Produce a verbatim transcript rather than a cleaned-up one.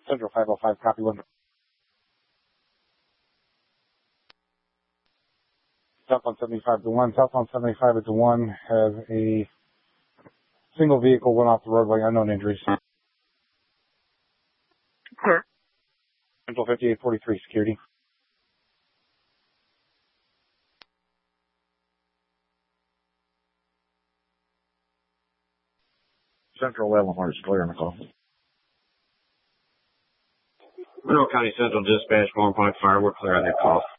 Central five oh five, copy one. Southbound seventy-five to one. Southbound seventy-five to one has a single vehicle went off the roadway, unknown injuries. Clear. Central fifty-eight forty-three, security. Central Leavenworth is clear on the call. Monroe County Central Dispatch, four point five, we're clear on that call.